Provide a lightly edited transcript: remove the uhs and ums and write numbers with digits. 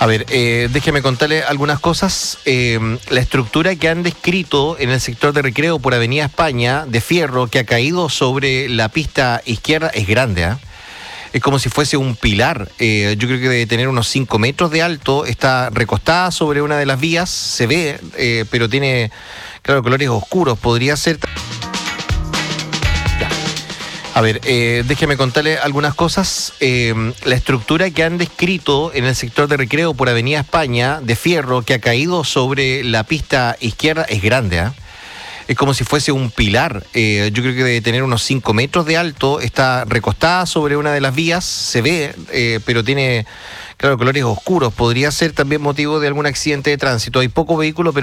Déjeme contarle algunas cosas. La estructura que han descrito en el sector de Recreo por Avenida España, de fierro, que ha caído sobre la pista izquierda, es grande, ¿eh? Es como si fuese un pilar. Yo creo que debe tener unos 5 metros de alto. Está recostada sobre una de las vías, se ve, pero tiene, claro, colores oscuros. Podría ser... Déjeme contarle algunas cosas. La estructura que han descrito en el sector de Recreo por Avenida España, de fierro, que ha caído sobre la pista izquierda, es grande, ¿eh? Es como si fuese un pilar. Yo creo que debe tener unos 5 metros de alto. Está recostada sobre una de las vías, se ve, pero tiene, claro, colores oscuros. Podría ser también motivo de algún accidente de tránsito. Hay poco vehículo, pero